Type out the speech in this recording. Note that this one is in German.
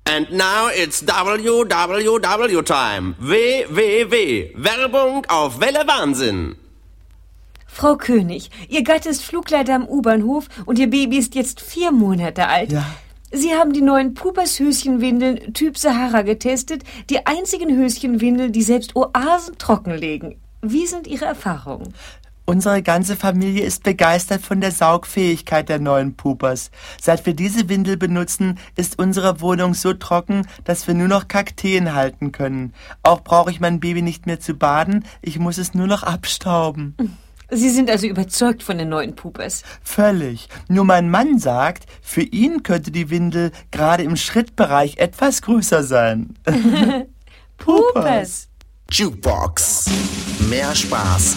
And now it's WWW time. WWW. Werbung auf Welle Wahnsinn. Frau König, Ihr Gatte ist Flugleiter am U-Bahnhof und Ihr Baby ist jetzt 4 Monate alt. Ja. Sie haben die neuen Pupas-Höschenwindeln Typ Sahara getestet, die einzigen Höschenwindeln, die selbst Oasen trockenlegen. Wie sind Ihre Erfahrungen? Unsere ganze Familie ist begeistert von der Saugfähigkeit der neuen Pupas. Seit wir diese Windel benutzen, ist unsere Wohnung so trocken, dass wir nur noch Kakteen halten können. Auch brauche ich mein Baby nicht mehr zu baden, ich muss es nur noch abstauben. Sie sind also überzeugt von den neuen Pupas? Völlig. Nur mein Mann sagt, für ihn könnte die Windel gerade im Schrittbereich etwas größer sein. Pupas! Jukebox. Mehr Spaß